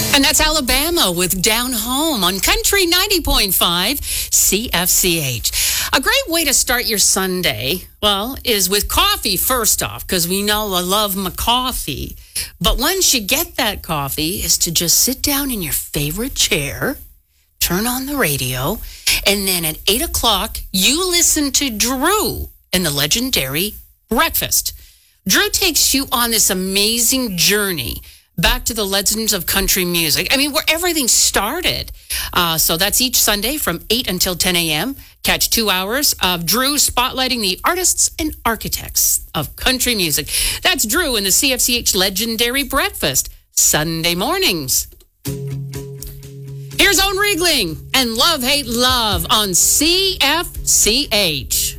And that's Alabama with Down Home on Country 90.5 CFCH. A great way to start your Sunday, well, is with coffee first off, because we know I love my coffee. But once you get that coffee, is to just sit down in your favorite chair, turn on the radio, and then at 8 o'clock, you listen to Drew and the legendary Breakfast. Drew takes you on this amazing journey back to the legends of country music. I mean, where everything started. So that's each Sunday from 8 until 10 a.m. Catch 2 hours of Drew spotlighting the artists and architects of country music. That's Drew in the CFCH Legendary Breakfast, Sunday mornings. Here's Owen Riegling and Love, Hate, Love on CFCH.